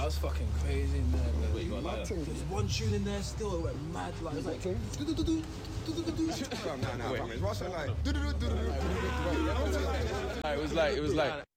was fucking crazy in there, man. Wait, you got like There's one tune in there still, it went mad. Like, it was like, do-do-do-do, do-do-do-do. No, Russell like, It was like